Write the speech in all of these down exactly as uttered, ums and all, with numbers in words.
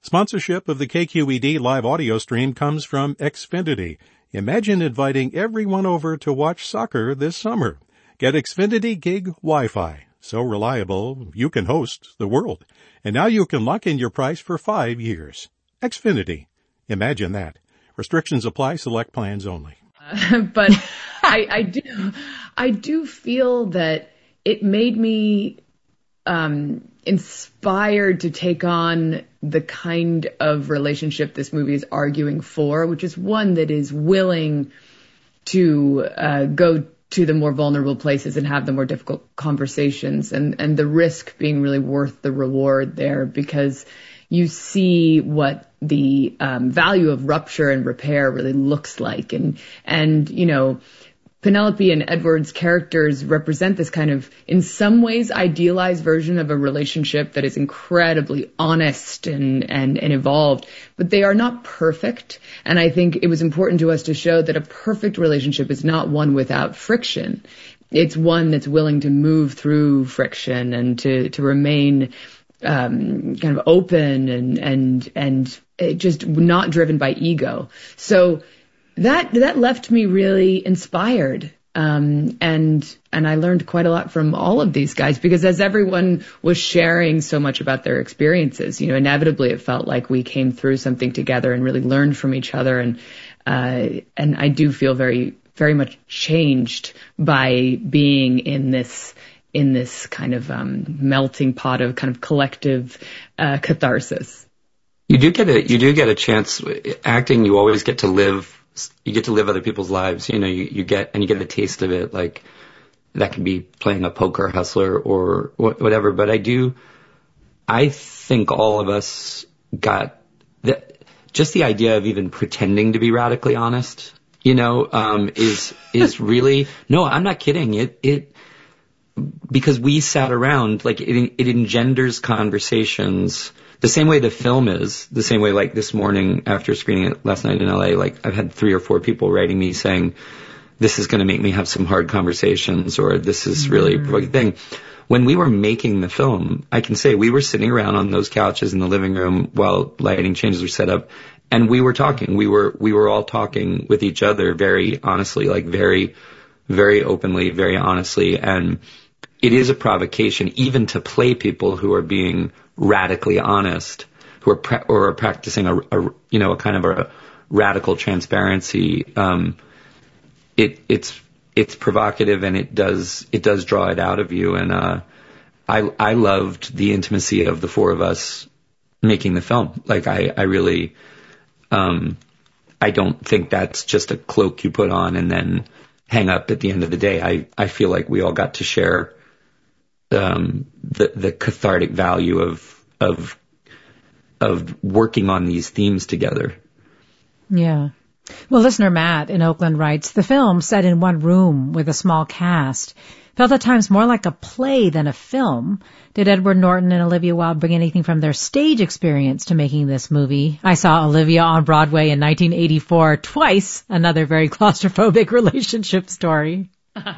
Sponsorship of the K Q E D live audio stream comes from Xfinity. Imagine inviting everyone over to watch soccer this summer. Get Xfinity Gig Wi-Fi. So reliable, you can host the world. And now you can lock in your price for five years. Xfinity. Imagine that. Restrictions apply. Select plans only. Uh, but I, I do, I do feel that it made me um, inspired to take on the kind of relationship this movie is arguing for, which is one that is willing to uh, go to the more vulnerable places and have the more difficult conversations, and, and the risk being really worth the reward there, because you see what the um, value of rupture and repair really looks like. And, and, you know, Penelope and Edward's characters represent this kind of, in some ways, idealized version of a relationship that is incredibly honest and, and, and evolved, but they are not perfect. And I think it was important to us to show that a perfect relationship is not one without friction. It's one that's willing to move through friction and to, to remain um, kind of open and, and, and just not driven by ego. So That that left me really inspired, um, and and I learned quite a lot from all of these guys, because as everyone was sharing so much about their experiences, you know, inevitably it felt like we came through something together and really learned from each other, and uh, and I do feel very very much changed by being in this in this kind of um, melting pot of kind of collective uh, catharsis. You do get a you do get a chance acting. You always get to live. You get to live other people's lives, you know, you, you get, and you get a taste of it. Like that could be playing a poker hustler or whatever. But I do, I think all of us got the, just the idea of even pretending to be radically honest, you know, um, is, is really, no, I'm not kidding. It, it, because we sat around, like it, it engenders conversations the same way the film is, the same way like this morning after screening it last night in L A, like I've had three or four people writing me saying, this is going to make me have some hard conversations, or this is really a provoking thing. When we were making the film, I can say we were sitting around on those couches in the living room while lighting changes were set up, and we were talking. We were, we were all talking with each other very honestly, like very, very openly, very honestly. And it is a provocation even to play people who are being radically honest, who are pra- or are practicing a, a you know a kind of a radical transparency. Um, it it's it's provocative, and it does it does draw it out of you. And uh, I I loved the intimacy of the four of us making the film. Like I I really um, I don't think that's just a cloak you put on and then hang up at the end of the day. I I feel like we all got to share Um, the, the cathartic value of, of, of working on these themes together. Yeah. Well, listener Matt in Oakland writes, the film, set in one room with a small cast, felt at times more like a play than a film. Did Edward Norton and Olivia Wilde bring anything from their stage experience to making this movie? I saw Olivia on Broadway in nineteen eighty-four twice, another very claustrophobic relationship story.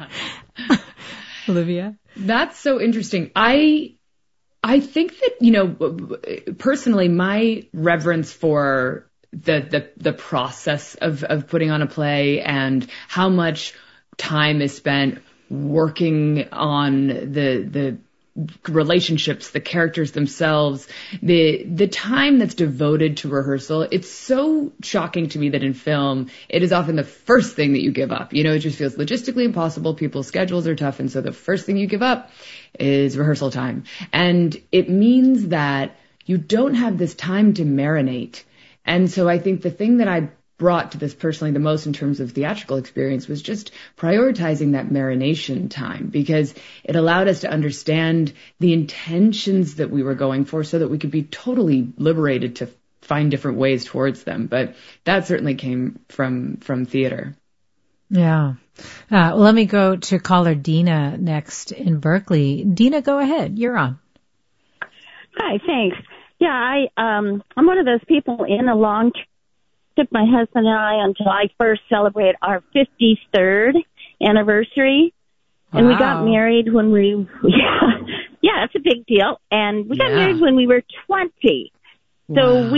Olivia? That's so interesting. I I think that, you know, personally, my reverence for the the, the process of, of putting on a play and how much time is spent working on the the relationships, the characters themselves, the the time that's devoted to rehearsal. It's so shocking to me that in film, it is often the first thing that you give up. You know, it just feels logistically impossible. People's schedules are tough. And so the first thing you give up is rehearsal time. And it means that you don't have this time to marinate. And so I think the thing that I brought to this personally the most in terms of theatrical experience was just prioritizing that marination time, because it allowed us to understand the intentions that we were going for so that we could be totally liberated to find different ways towards them. But that certainly came from from theater. Yeah. Uh, let me go to caller Dina next in Berkeley. Dina, go ahead. You're on. Hi, thanks. Yeah, I um I'm one of those people in a long term. My husband and I on July first celebrate our fifty-third anniversary. Wow. And we got married when we, yeah, yeah, it's a big deal. And we got yeah. married when we were twenty. So wow. we